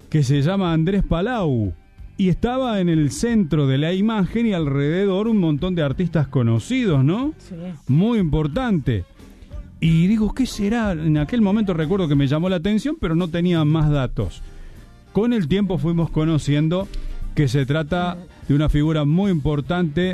que se llama Andrés Palau. Y estaba en el centro de la imagen y alrededor un montón de artistas conocidos, ¿no? Sí. Muy importante. Y digo, ¿qué será? En aquel momento recuerdo que me llamó la atención, pero no tenía más datos. Con el tiempo fuimos conociendo que se trata de una figura muy importante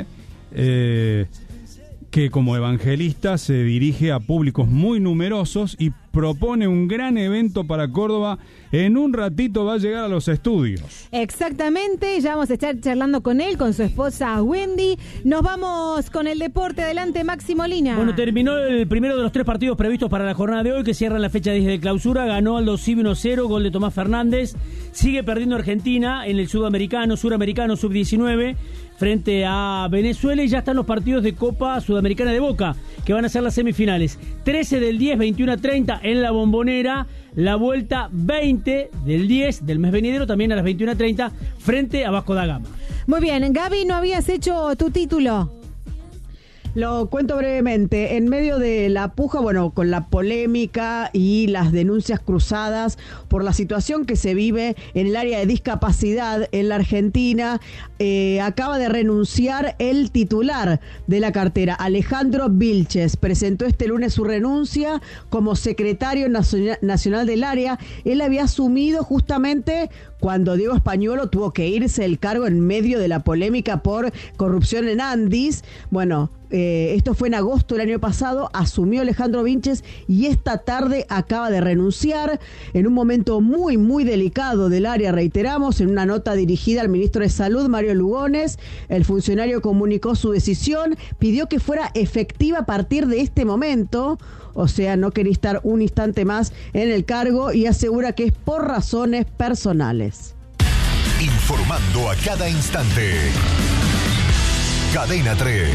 que como evangelista se dirige a públicos muy numerosos y propone un gran evento para Córdoba. En un ratito va a llegar a los estudios. Exactamente, ya vamos a estar charlando con él, con su esposa Wendy. Nos vamos con el deporte. Adelante, Maxi Molina. Bueno, terminó el primero de los 3 partidos previstos para la jornada de hoy, que cierra la fecha 10 de clausura. Ganó Aldo Civi 1-0, gol de Tomás Fernández. Sigue perdiendo Argentina en el suramericano sub-19 frente a Venezuela, y ya están los partidos de Copa Sudamericana de Boca, que van a ser las semifinales. 13 del 10, 21:30 en la Bombonera. La vuelta 20 del 10 del mes venidero, también a las 21:30, frente a Vasco da Gama. Muy bien, Gaby, ¿no habías hecho tu título? Lo cuento brevemente. En medio de la puja, bueno, con la polémica y las denuncias cruzadas por la situación que se vive en el área de discapacidad en la Argentina, acaba de renunciar el titular de la cartera, Alejandro Vilches. Presentó este lunes su renuncia como secretario nacional del área. Él había asumido justamente cuando Diego Españuolo tuvo que irse del cargo en medio de la polémica por corrupción en Andis. Bueno, esto fue en agosto del año pasado. Asumió Alejandro Vilches y esta tarde acaba de renunciar en un momento muy, muy delicado del área, reiteramos. En una nota dirigida al ministro de Salud, Mario Lugones, el funcionario comunicó su decisión, pidió que fuera efectiva a partir de este momento. O sea, no quería estar un instante más en el cargo y asegura que es por razones personales. Informando a cada instante. Cadena 3.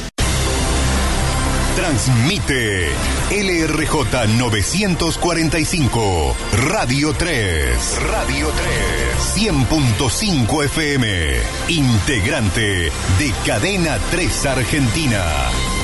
Transmite LRJ 945, Radio 3. Radio 3. 100.5 FM. Integrante de Cadena 3 Argentina.